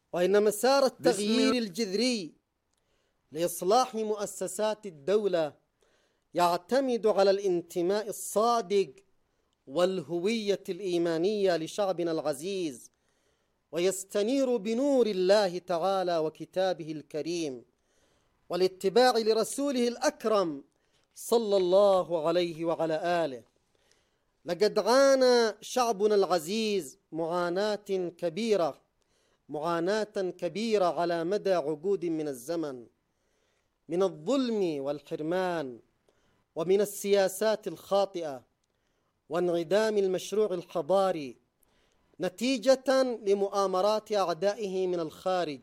وإن مسار التغيير الجذري لإصلاح مؤسسات الدولة يعتمد على الانتماء الصادق والهوية الإيمانية لشعبنا العزيز، ويستنير بنور الله تعالى وكتابه الكريم والاتباع لرسوله الأكرم صلى الله عليه وعلى آله. لقد عانى شعبنا العزيز معاناة كبيرة على مدى عقود من الزمن، من الظلم والحرمان، ومن السياسات الخاطئة، وانعدام المشروع الحضاري نتيجة لمؤامرات أعدائه من الخارج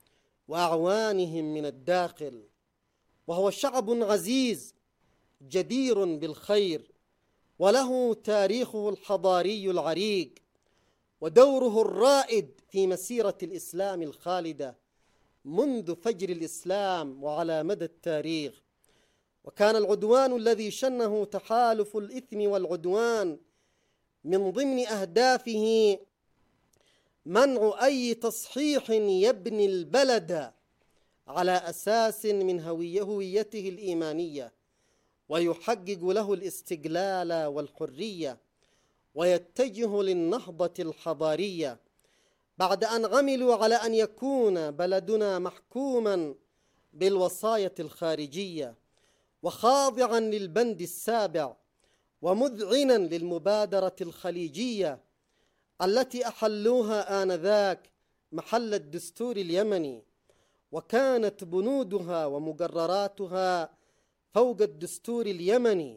وأعوانهم من الداخل. وهو شعب عزيز جدير بالخير، وله تاريخه الحضاري العريق ودوره الرائد في مسيرة الإسلام الخالدة منذ فجر الإسلام وعلى مدى التاريخ. وكان العدوان الذي شنه تحالف الإثم والعدوان من ضمن أهدافه منع أي تصحيح يبني البلد على أساس من هويته الإيمانية ويحقق له الاستقلال والحرية ويتجه للنهضة الحضارية، بعد أن عملوا على أن يكون بلدنا محكوما بالوصاية الخارجية وخاضعا للبند السابع ومذعنا للمبادرة الخليجية التي أحلوها آنذاك محل الدستور اليمني، وكانت بنودها ومقرراتها فوق الدستور اليمني،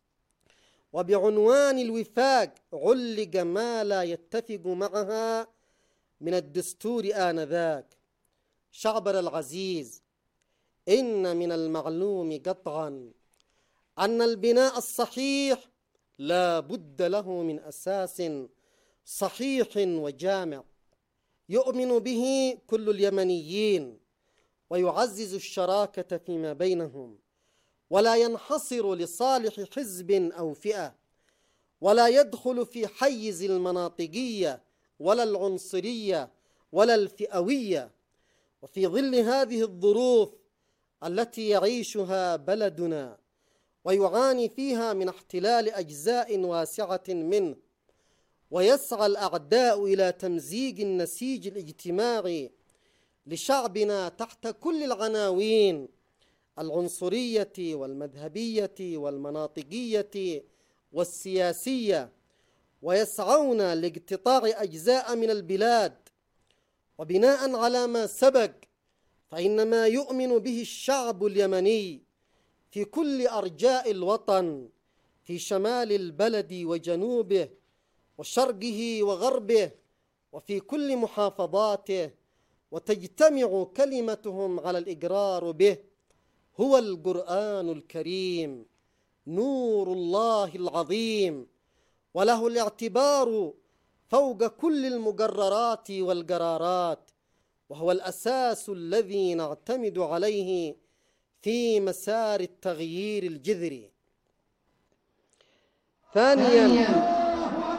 وبعنوان الوفاق علق ما لا يتفق معها من الدستور آنذاك. شعبنا العزيز، إن من المعلوم قطعا أن البناء الصحيح لا بد له من أساس صحيح وجامع يؤمن به كل اليمنيين ويعزز الشراكة فيما بينهم، ولا ينحصر لصالح حزب أو فئة، ولا يدخل في حيز المناطقية ولا العنصرية ولا الفئوية. وفي ظل هذه الظروف التي يعيشها بلدنا ويعاني فيها من احتلال أجزاء واسعة منه، ويسعى الأعداء إلى تمزيق النسيج الاجتماعي لشعبنا تحت كل العناوين العنصرية والمذهبية والمناطقية والسياسية، ويسعون لاقتطاع أجزاء من البلاد. وبناء على ما سبق، فإن ما يؤمن به الشعب اليمني في كل أرجاء الوطن، في شمال البلد وجنوبه وشرقه وغربه وفي كل محافظاته، وتجتمع كلمتهم على الإقرار به، هو القرآن الكريم نور الله العظيم، وله الاعتبار فوق كل المقررات والقرارات، وهو الأساس الذي نعتمد عليه في مسار التغيير الجذري. ثانياً